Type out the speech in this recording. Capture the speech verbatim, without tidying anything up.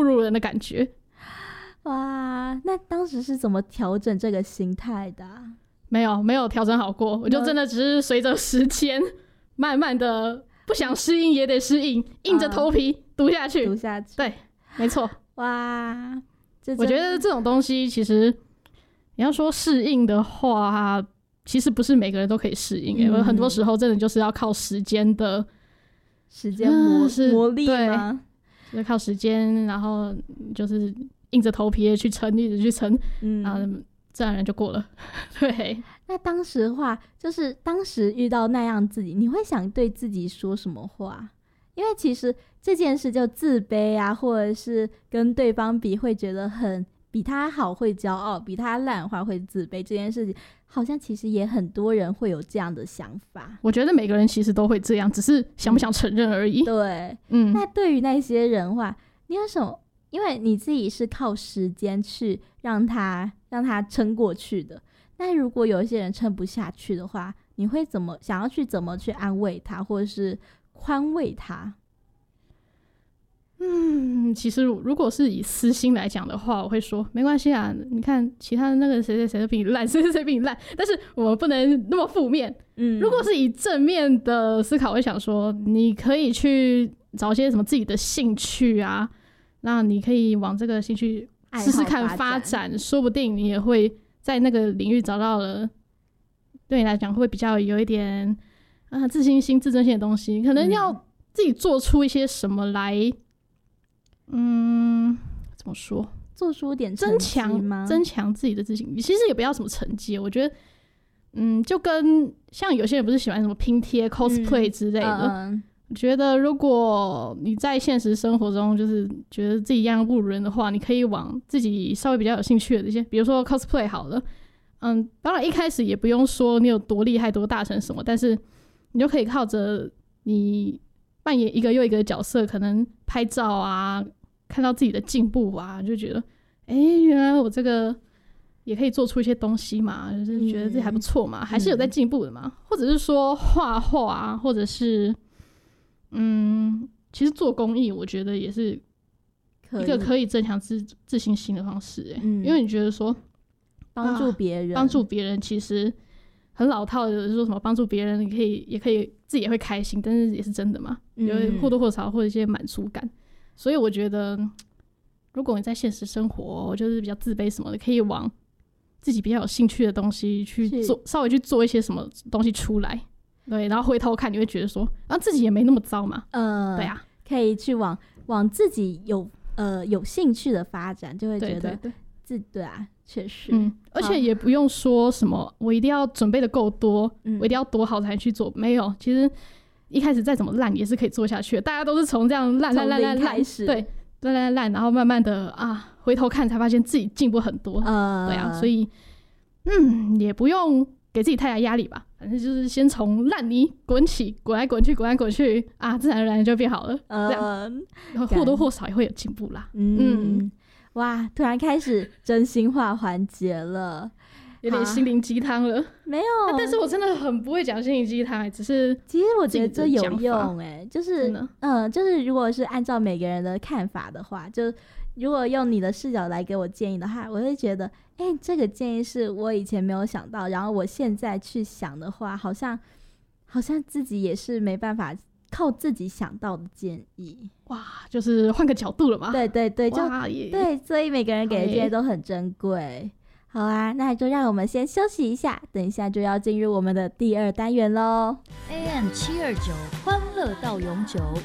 如人的感觉。 哇，那当时是怎么调整这个心态的、啊？ 没有没有调整好过，我就真的只是随着时间慢慢的不想适应也得适应，硬着头皮读下去， 读下去， 对，没错。 哇， 我觉得这种东西其实你要说适应的话，其实不是每个人都可以适应、欸，嗯、很多时候真的就是要靠时间的时间磨、 嗯、 磨砺吗？ 就是靠时间，然后就是硬着头皮去撑，一直去撑，嗯，然后自然而然就过了。对。 那当时的话，就是当时遇到那样自己，你会想对自己说什么话？因为其实这件事就自卑啊，或者是跟对方比，会觉得很比他好会骄傲，比他烂的话会自卑。这件事情好像其实也很多人会有这样的想法。 我觉得每个人其实都会这样，只是想不想承认而已。 嗯、对，嗯。那对于那些人的话，你有什么？因为你自己是靠时间去让他让他撑过去的。那如果有一些人撑不下去的话，你会怎么想要去怎么去安慰他，或者是宽慰他？ 嗯，其实如果是以私心来讲的话，我会说没关系啊，你看其他的那个谁谁谁都比你烂，谁谁谁比你烂，但是我们不能那么负面。嗯，如果是以正面的思考，我会想说，你可以去找些什么自己的兴趣啊，那你可以往这个兴趣试试看发展，说不定你也会在那个领域找到了对你来讲会比较有一点、呃、自信心自尊心的东西，可能要自己做出一些什么来，嗯，怎么说， 做出点成绩吗？ 增强自己的自信。其实也不要什么成绩，我觉得嗯，就跟像有些人不是喜欢什么拼贴 cosplay 之类的、嗯嗯、我觉得如果你在现实生活中就是觉得自己一样不如人的话，你可以往自己稍微比较有兴趣的这些，比如说 cosplay 好了，嗯，当然一开始也不用说你有多厉害多大成什么，但是你就可以靠着你扮演一个又一个角色，可能拍照啊，看到自己的进步啊，就觉得哎、欸，原来我这个也可以做出一些东西嘛，就是觉得自己还不错嘛、嗯、还是有在进步的嘛、嗯、或者是说画画啊，或者是嗯，其实做公益我觉得也是一个可以增强 自, 自信心的方式、欸嗯、因为你觉得说帮助别人， 帮助别人其实很老套的说什么帮助别人，你可以也可以自己也会开心，但是也是真的嘛，有或多或少会有一些满足感、嗯。所以我觉得，如果你在现实生活就是比较自卑什么的，可以往自己比较有兴趣的东西去做，稍微去做一些什么东西出来，对，然后回头看你会觉得说，啊，自己也没那么糟嘛，呃，对啊， 可以去往往自己有呃有兴趣的发展，就会觉得对对对自对啊。确实、 嗯，而且也不用说什么我一定要准备的够多、嗯、我一定要多好才去做，没有，其实一开始再怎么烂也是可以做下去的，大家都是从这样烂烂烂烂烂对烂烂烂，然后慢慢的啊回头看才发现自己进步很多、呃、对啊，所以嗯也不用给自己太大压力吧，反正就是先从烂泥滚起，滚来滚去滚来滚去啊，自然而然就变好了、呃、这样或多或少也会有进步啦。嗯, 嗯哇，突然开始真心话环节了， 有点心灵鸡汤了。 没有、 啊，但是我真的很不会讲心灵鸡汤，只是其实我觉得这有用哎，就是嗯，就是如果是按照每个人的看法的话，就如果用你的视角来给我建议的话，我会觉得，哎、欸，这个建议是我以前没有想到，然后我现在去想的话，好像好像自己也是没办法靠自己想到的建议。 哇，就是换个角度了嘛。 对对对，就对，所以每个人给的建议都很珍贵。好啊，那就让我们先休息一下，等一下就要进入我们的第二单元咯。 A M 七二九 欢乐到永久，